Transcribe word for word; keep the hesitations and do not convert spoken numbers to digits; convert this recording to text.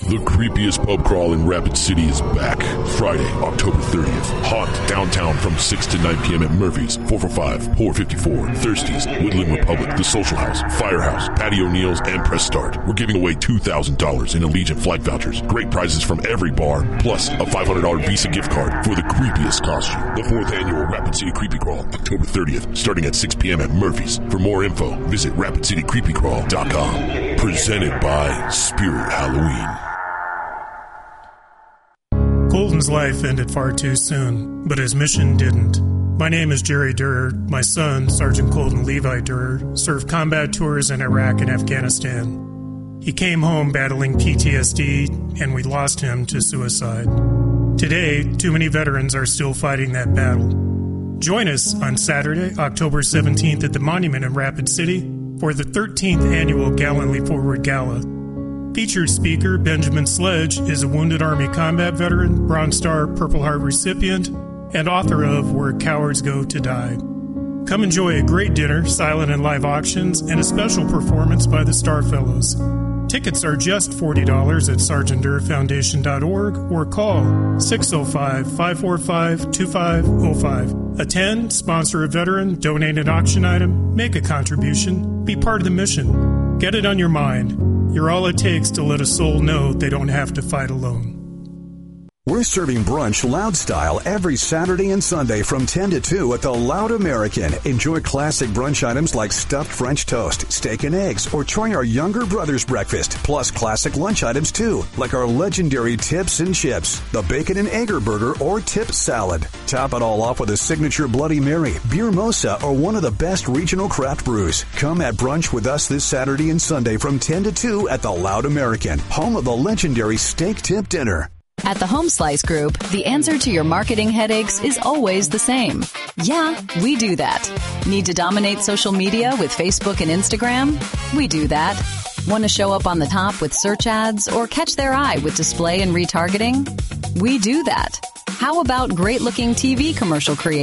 The creepiest pub crawl in Rapid City is back. Friday, October thirtieth. Haunt downtown from six to nine p.m. at Murphy's, four forty-five, Poor fifty-four, Thirsties, Woodland Republic, The Social House, Firehouse, Patty O'Neill's, and Press Start. We're giving away two thousand dollars in Allegiant flight vouchers. Great prizes from every bar, plus a five hundred dollars Visa gift card for the creepiest costume. The fourth annual Rapid City Creepy Crawl, October thirtieth, starting at six p.m. at Murphy's. For more info, visit rapid city creepy crawl dot com. Presented by Spirit Halloween. Colton's life ended far too soon, but his mission didn't. My name is Jerry Durer. My son, Sergeant Colton Levi Durer, served combat tours in Iraq and Afghanistan. He came home battling P T S D, and we lost him to suicide. Today, too many veterans are still fighting that battle. Join us on Saturday, October seventeenth at the Monument in Rapid City for the thirteenth Annual Gallantly Forward Gala. Featured speaker Benjamin Sledge is a wounded Army combat veteran, Bronze Star Purple Heart recipient, and author of Where Cowards Go to Die. Come enjoy a great dinner, silent and live auctions, and a special performance by the Star Fellows. Tickets are just forty dollars at sergeant durer foundation dot org or call six oh five, five four five, two five oh five. Attend, sponsor a veteran, donate an auction item, make a contribution, be part of the mission. Get it on your mind. You're all it takes to let a soul know they don't have to fight alone. We're serving brunch loud style every Saturday and Sunday from ten to two at the Loud American. Enjoy classic brunch items like stuffed French toast, steak and eggs, or try our younger brother's breakfast. Plus classic lunch items too, like our legendary tips and chips, the bacon and egger burger or tip salad. Top it all off with a signature Bloody Mary, beer mosa, or one of the best regional craft brews. Come at brunch with us this Saturday and Sunday from ten to two at the Loud American, home of the legendary steak tip dinner. At the Home Slice Group, the answer to your marketing headaches is always the same. Yeah, we do that. Need to dominate social media with Facebook and Instagram? We do that. Want to show up on the top with search ads or catch their eye with display and retargeting? We do that. How about great-looking T V commercial creation?